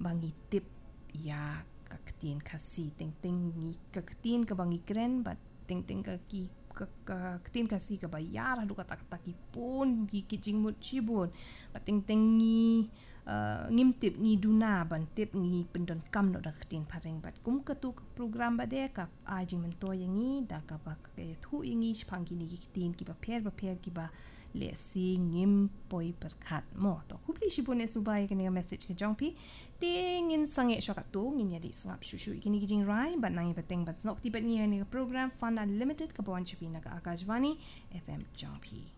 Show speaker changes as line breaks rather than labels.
bangi tip ya kaktin kasi ting ni kaktin ka bangi kren bat ting ka ki kaktin kasi ka bayar hadu kata pun ki kijing mut chibun bat ting ni ngim tip ni duna ban tip ni pendon kam no daktin pareng bat kum katu program bade ka ajing mento yangi da ka ba ke thu yangi spangki ni kitin ki ba per ki ba le si ngim poi perkat mo to kupli shibun esubai kini message ke jongpi tingin sange shokatu ngin yadi sangap shushu kini kijing rai bat nangi bateng bat snok tibat ni program Fun Unlimited ka bawan chipi na ka Akashvani FM jongpi